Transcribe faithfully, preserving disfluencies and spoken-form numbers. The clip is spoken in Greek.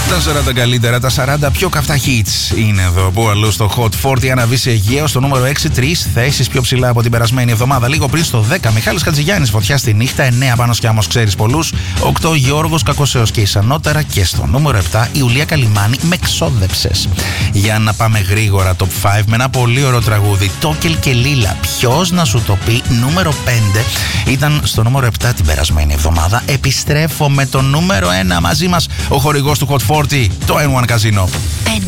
Τα σαράντα καλύτερα, τα σαράντα πιο καυτά hits είναι εδώ που αλλού στο Hot σαράντα αναβεί σε Αιγαίο στο νούμερο έξι, τρεις θέσεις πιο ψηλά από την περασμένη εβδομάδα. Λίγο πριν στο δέκα, Μιχάλης Χατζηγιάννης, Φωτιά στη νύχτα. εννέα, Πάνος Κιάμος, ξέρεις πολλούς. οκτώ, Γιώργος Κακοσέος και Ισανότερα. Και στο νούμερο επτά, η Ιουλία Καλιμάνη, με ξόδεψες. Για να πάμε γρήγορα top πέντε με ένα πολύ ωραίο τραγούδι. Τόκελ και Λίλα, ποιος να σου το πει. Νούμερο πέντε ήταν στο νούμερο επτά την περασμένη εβδομάδα. Επιστρέφω με το νούμερο ένα μαζί μας, ο χορηγός του Hot σαράντα, το N one Casino.